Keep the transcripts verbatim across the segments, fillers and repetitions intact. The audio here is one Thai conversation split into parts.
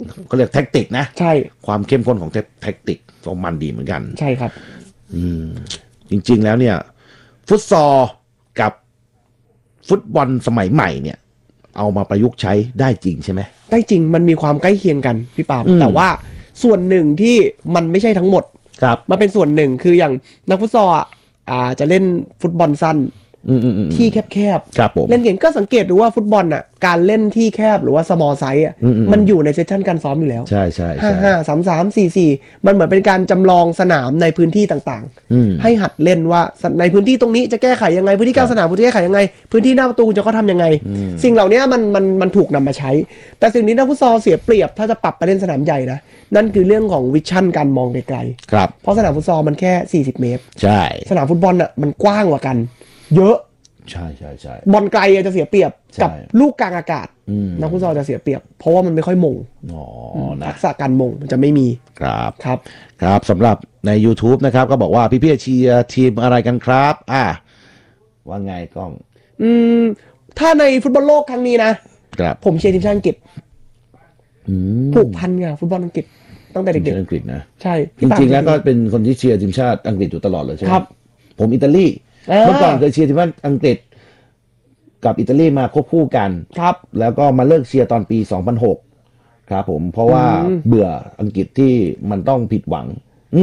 เขาเรียกแท็กติกนะใช่ความเข้มข้นของแท็กติกของมันดีเหมือนกันใช่ครับอืมจริงๆแล้วเนี่ยฟุตซอลกับฟุตบอลสมัยใหม่เนี่ยเอามาประยุกต์ใช้ได้จริงใช่ไหมได้จริงมันมีความใกล้เคียงกันพี่ปาล์มแต่ว่าส่วนหนึ่งที่มันไม่ใช่ทั้งหมดครับมันเป็นส่วนหนึ่งคืออย่างนักฟุตซอลอ่าจะเล่นฟุตบอลสั้นที่แคบๆเล่นเก่งก็สังเกตดูว่าฟุตบอลอ่ะการเล่นที่แคบหรือว่า small size อ่ะมันอยู่ในเซสชั่นการซ้อมอยู่แล้วใช่ใช่ห้าห้าสามสามสี่สี่มันเหมือนเป็นการจำลองสนามในพื้นที่ต่างๆให้หัดเล่นว่าในพื้นที่ตรงนี้จะแก้ไขยังไงพื้นที่กลางสนามคุณจะแก้ไขยังไงพื้นที่หน้าประตูจะเขาทำยังไงสิ่งเหล่านี้มันมันมันถูกนำมาใช้แต่สิ่งนี้นักฟุตซอลเสียเปรียบถ้าจะปรับไปเล่นสนามใหญ่นะนั่นคือเรื่องของวิชั่นการมองไกลๆครับเพราะสนามฟุตซอลมันแค่สี่สิบเมตรใช่สนามฟุตบอลอ่ะมันกว้างกว่ากันเยอะใช่ใช่ใช่บอลไกลจะเสียเปรียบกับลูกกลางอากาศนักฟุตซอลจะเสียเปรียบเพราะว่ามันไม่ค่อยมงทักษะการมงมันจะไม่มีครับครับครับสำหรับใน YouTube นะครับก็บอกว่าพี่ๆเชียร์ทีมอะไรกันครับอ่ะว่าไงก้องอืมถ้าในฟุตบอลโลกครั้งนี้นะครับผมเชียร์ทีมชาติอังกฤษผูกพันไงฟุตบอลอังกฤษตั้งแต่เด็กๆอังกฤษนะใช่จริงๆแล้วก็เป็นคนที่เชียร์ทีมชาติอังกฤษอยู่ตลอดเลยใช่ไหมครับผมอิตาลีเมื่อก่อนเคยเชียร์ทีมชาติอังกฤษกับอิตาลีมาควบคู่กันครับแล้วก็มาเลิกเชียร์ตอนปีสองพันหกครับผมเพราะว่าเบื่ออังกฤษที่มันต้องผิดหวัง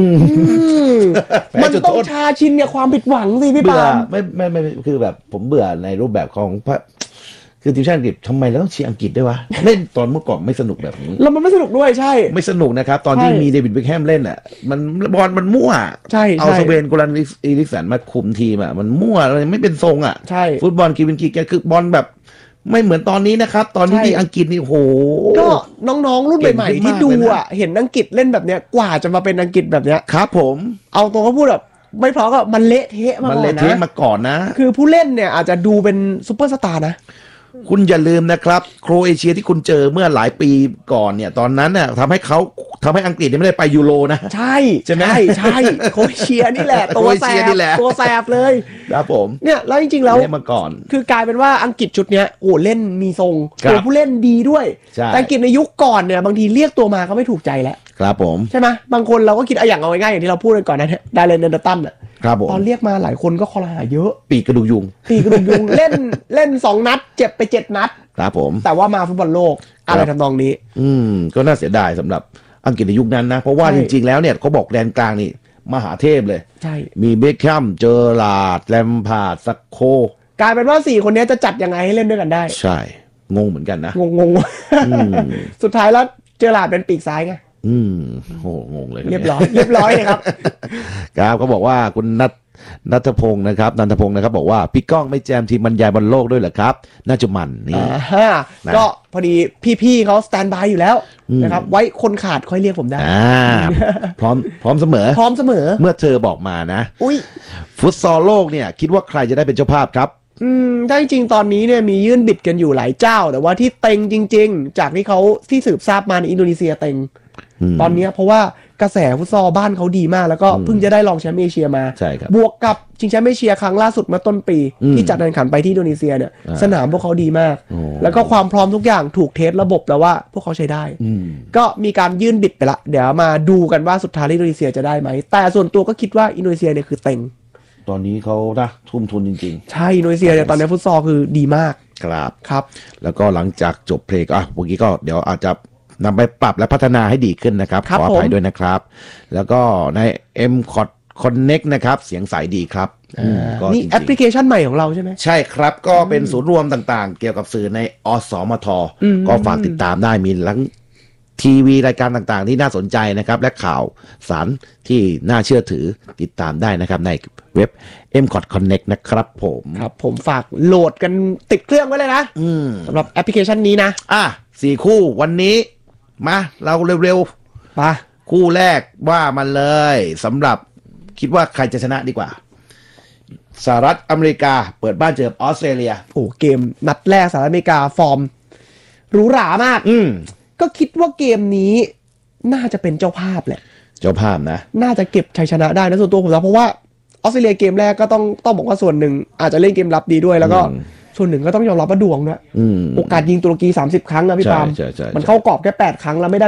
มันต้องชาชินกับความผิดหวังสิพี่ปาล์มไม่ไม่ไม่คือแบบผมเบื่อในรูปแบบของคือทีมชาติอังกฤษทำไมเราต้องเชียร์อังกฤษด้วยวะเล่นตอนเมื่อก่อนไม่สนุกแบบนี้แล้วมันไม่สนุกด้วยใช่ไม่สนุกนะครับตอนที่มีเดวิดเบ็คแฮมเล่นอ่ะมันบอลมันมั่วใช่เอาสเวนโกลันอีริกสันมาคุมทีมอ่ะมันมั่วเลยไม่เป็นทรงอ่ะใช่ฟุตบอลกีวินกีแกคือบอลแบบไม่เหมือนตอนนี้นะครับตอนนี้ที่อังกฤษนี่โหก็น้องๆรุ่นใหม่ๆที่ดูอ่ะเห็นอังกฤษเล่นแบบเนี้ยกว่าจะมาเป็นอังกฤษแบบเนี้ยครับผมเอาตรงก็พูดแบบไม่เพราะก็มันเละเทะมาก่อนนะมันเละเทะมาก่อนนะคือผู้เล่นเนี่ยอาจจะดูเป็นซุปเปอร์สตาร์นะคุณอย่าลืมนะครับโครเอเชียที่คุณเจอเมื่อหลายปีก่อนเนี่ยตอนนั้นเนี่ยทำให้เขาทำให้อังกฤษไม่ได้ไปยูโรนะใช่ใช่ไหมใช่ใช่โครเอเชียนี่แหละตัวแสบตัวแสบเลยครับผมเนี่ยแล้วจริงๆแล้วมาก่อนคือกลายเป็นว่าอังกฤษชุดเนี้ยโอ้เล่นมีทรงตัวผู้เล่นดีด้วยแต่อังกฤษในยุคก่อนเนี่ยบางทีเรียกตัวมาก็ไม่ถูกใจแล้วครับผมใช่ไหมบางคนเราก็คิดเอาอย่างเอาง่ายๆอย่างที่เราพูดกันก่อนนะไดเรนเดอร์ตันอ่ะตอนเรียกมาหลายคนก็คอรหาเยอะปีกกระดูกยุงปีกกระดูกยุงเล่นเล่นสองนัดเจ็บไปเจ็ดนัดครับผมแต่ว่ามาฟุตบอลโลกอะไรทำนองนี้อืมก็น่าเสียดายสำหรับอังกฤษในยุคนั้นนะเพราะว่าจริงๆแล้วเนี่ยเขาบอกแดนกลางนี่มหาเทพเลยใช่มีเบคแฮมเจอร์ลาร์ดแลมพาร์ดซักโคกลายเป็นว่าสี่คนนี้จะจัดยังไงให้เล่นด้วยกันได้ใช่งงเหมือนกันนะงงงสุดท้ายแล้วเจอร์ลาร์ดเป็นปีกซ้ายไงอืมโหงงเลยเรียบร้อยเรียบร้อยเลยครับครับเขาบอกว่าคุณนัทนัทพงศ์นะครับนันทพงศ์นะครับบอกว่าพี่ก้องไม่แจมทีมบรรยายบอลโลกด้วยเหรอครับน่าจะมันนี่ก็พอดีพี่ๆเขาสแตนบายอยู่แล้วนะครับไว้คนขาดค่อยเรียกผมได้พร้อมพร้อมเสมอพร้อมเสมอเมื่อเธอบอกมานะอุ้ยฟุตซอลโลกเนี่ยคิดว่าใครจะได้เป็นเจ้าภาพครับอืมถ้าจริงๆตอนนี้เนี่ยมียื่นบิดกันอยู่หลายเจ้าแต่ว่าที่เต็งจริงๆจากที่เขาที่สืบทราบมาในอินโดนีเซียเต็งตอนนี้เพราะว่ากระแสฟุตซอลบ้านเขาดีมากแล้วก็เพิ่งจะได้รองแชมป์เอเชียมาใช่ครับบวกกับชิงแชมป์เอเชียครั้งล่าสุดเมื่อต้นปีที่จัดการแข่งขันไปที่อินโดนีเซียเนี่ยสนามพวกเขาดีมากแล้วก็ความพร้อมทุกอย่างถูกเทสระบบแล้วว่าพวกเขาใช้ได้ก็มีการยื่นบิดไปละเดี๋ยวมาดูกันว่าสุดท้ายอินโดนีเซียจะได้ไหมแต่ส่วนตัวก็คิดว่าอินโดนีเซียเนี่ยคือเต็งตอนนี้เขานะทุ่มทุนจริงๆใช่อินโดนีเซียเนี่ยตอนนี้ฟุตซอลคือดีมากครับครับแล้วก็หลังจากจบเพลงอ่ะเมื่อกี้ก็เดี๋ยวอาจจะนำไปปรับและพัฒนาให้ดีขึ้นนะครับขออภัยด้วยนะครับแล้วก็ใน M Connect นะครับเสียงใสดีครับนี่แอปพลิเคชันใหม่ของเราใช่ไหมใช่ครับก็เป็นศูนย์รวมต่างๆเกี่ยวกับสื่อในอสมทก็ฝากติดตามได้มีทั้งทีวีรายการต่างๆที่น่าสนใจนะครับและข่าวสารที่น่าเชื่อถือติดตามได้นะครับในเว็บ M Connect นะครับผมครับผมฝากโหลดกันติดเครื่องไว้เลยนะสำหรับแอปพลิเคชันนี้นะอ่ะสี่คู่วันนี้มาเราเร็วๆมาคู่แรกว่ามันเลยสำหรับคิดว่าใครจะชนะดีกว่าสหรัฐอเมริกาเปิดบ้านเจอออสเตรเลียโอ้เกมนัดแรกสหรัฐอเมริกาฟอร์มหรูหรามากอืมก็คิดว่าเกมนี้น่าจะเป็นเจ้าภาพแหละเจ้าภาพนะน่าจะเก็บชัยชนะได้นะส่วนตัวผมนะเพราะว่าออสเตรเลียเกมแรกก็ต้องต้องบอกว่าส่วนหนึ่งอาจจะเล่นเกมรับดีด้วยแล้วก็ส่วนหนึ่งก็ต้องยอมรับว่าดวงด้วยโอกาสยิงตุรกีสามสิบครั้งนะพี่ปาล์มมันเข้ากรอบแค่แปดครั้งแล้วไม่ได้